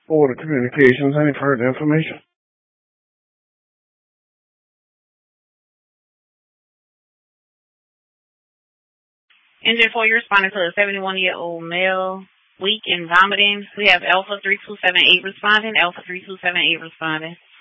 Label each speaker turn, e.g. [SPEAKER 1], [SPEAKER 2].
[SPEAKER 1] Board of Communications. Any further information?
[SPEAKER 2] Engine 4, you're responding to a 71-year-old male, weak and vomiting. We have Alpha 3278 responding. Alpha 3278 responding.